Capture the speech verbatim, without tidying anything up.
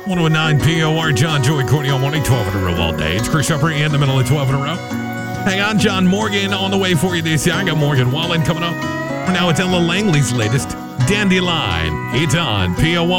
one oh nine P O R, John, Joey, Courtney on morning, twelve in a row all day. It's Chris Shepard in the middle of twelve in a row. Hang on, John Morgan on the way for you this year. I got Morgan Wallen coming up. For now, it's Ella Langley's latest, Dandelion. It's on P O R.